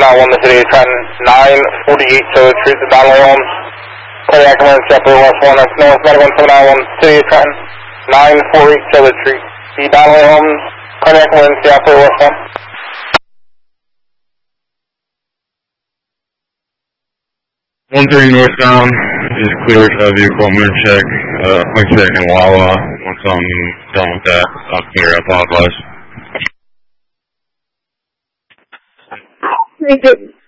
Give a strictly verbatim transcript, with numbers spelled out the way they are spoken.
nine one, the city is Trenton, nine forty-eight Taylor Street, the Donald Homes. Cardiac emergency up West one, that's North Medical one seven nine one, city is Trenton, nine forty-eight Taylor Street, the Donald Homes. Cardiac emergency up West one. one three northbound is clear for that vehicle. I'm going to check, uh, like I said, in Wawa. Once I'm done with that, I'll clear. I apologize. Thank you.